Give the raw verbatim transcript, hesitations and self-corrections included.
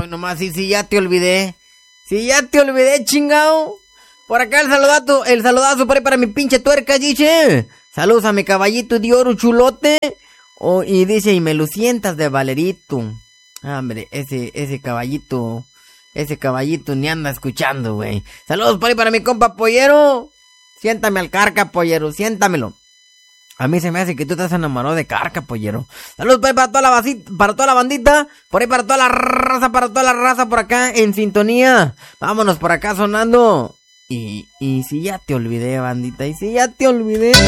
nomás, sí, sí, ya te olvidé. Sí, ya te olvidé, chingao. Por acá el saludazo, el saludazo por ahí para mi pinche tuerca, dice. Saludos a mi caballito de oro chulote. Oh, y dice, y me lo sientas de Valerito. Ah, hombre, ese, ese caballito, ese caballito ni anda escuchando, güey. Saludos por ahí para mi compa Pollero. Siéntame al Carca, Pollero, siéntamelo. A mí se me hace que tú estás enamorado de Carca, Pollero. Saludos por ahí para toda la basita, para toda la bandita, por ahí para toda la raza, para toda la raza por acá en sintonía. Vámonos por acá sonando. Y, y si ya te olvidé, bandita, y si ya te olvidé.